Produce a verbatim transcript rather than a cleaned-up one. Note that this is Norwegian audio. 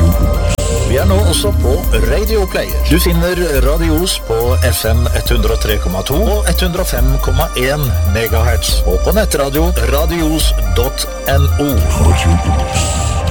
Vi er nå også på Radio Player. Du finner Radios på F M ett hundre og tre komma to og ett hundre og fem komma en megahertz. Og på nettradio radios punktum no.